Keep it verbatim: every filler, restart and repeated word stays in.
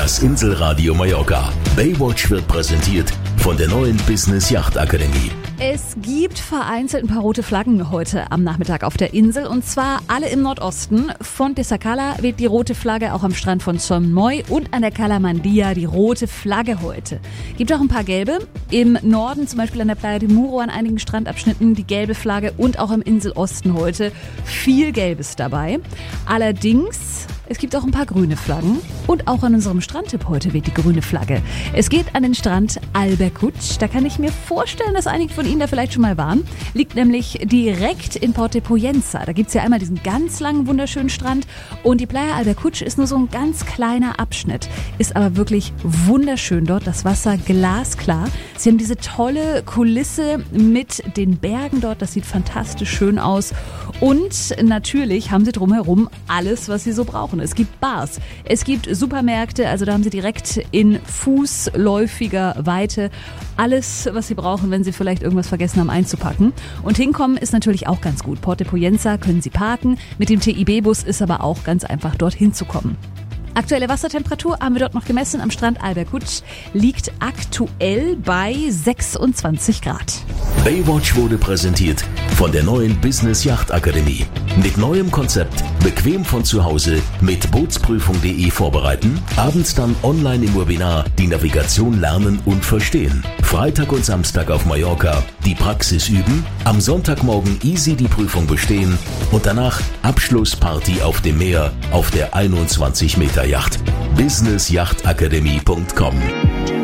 Das Inselradio Mallorca. Baywatch wird präsentiert von der neuen Business Yacht Akademie. Es gibt vereinzelt ein paar rote Flaggen heute am Nachmittag auf der Insel, und zwar alle im Nordosten. Von Tesacala weht die rote Flagge, auch am Strand von Son Moy und an der Cala Mandia die rote Flagge heute. Gibt auch ein paar gelbe. Im Norden, zum Beispiel an der Playa de Muro, an einigen Strandabschnitten die gelbe Flagge, und auch im Inselosten heute viel Gelbes dabei. Allerdings, es gibt auch ein paar grüne Flaggen, und auch an unserem Strandtipp heute weht die grüne Flagge. Es geht an den Strand Albercutsch. Da kann ich mir vorstellen, dass einige von Ihnen da vielleicht schon mal waren. Liegt nämlich direkt in Port de Poyensa. Da gibt's ja einmal diesen ganz langen, wunderschönen Strand, und die Playa Albercutsch ist nur so ein ganz kleiner Abschnitt. Ist aber wirklich wunderschön dort, das Wasser glasklar. Sie haben diese tolle Kulisse mit den Bergen dort, das sieht fantastisch schön aus. Und natürlich haben sie drumherum alles, was sie so brauchen. Es gibt Bars, es gibt Supermärkte, also da haben sie direkt in fußläufiger Weite alles, was sie brauchen, wenn sie vielleicht irgendwas vergessen haben einzupacken. Und hinkommen ist natürlich auch ganz gut. Port de Poyensa können Sie parken, mit dem T I B-Bus ist aber auch ganz einfach dorthin zu kommen. Aktuelle Wassertemperatur haben wir dort noch gemessen am Strand Albercutsch, liegt aktuell bei sechsundzwanzig Grad. Baywatch wurde präsentiert von der neuen Business Yacht Akademie. Mit neuem Konzept, bequem von zu Hause, mit Bootsprüfung punkt de vorbereiten, abends dann online im Webinar die Navigation lernen und verstehen. Freitag und Samstag auf Mallorca die Praxis üben, am Sonntagmorgen easy die Prüfung bestehen und danach Abschlussparty auf dem Meer auf der einundzwanzig Meter Yacht. business yacht akademie punkt com